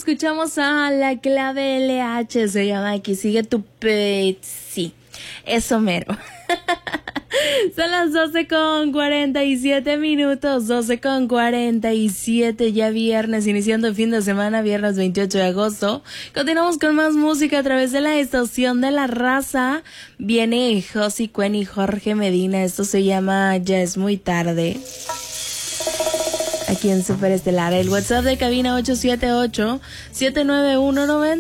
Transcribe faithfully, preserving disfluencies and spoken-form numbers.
escuchamos a La Clave L H, se llama Aquí sigue tu pet. Sí, eso mero. Son las doce con cuarenta y siete minutos, doce con cuarenta y siete, ya viernes, iniciando el fin de semana, viernes veintiocho de agosto. Continuamos con más música a través de la estación de la raza. Viene Josi Cuen y Jorge Medina, esto se llama Ya es muy tarde. Aquí en Superestelar, el WhatsApp de cabina ocho siete ocho, siete nueve uno, nueve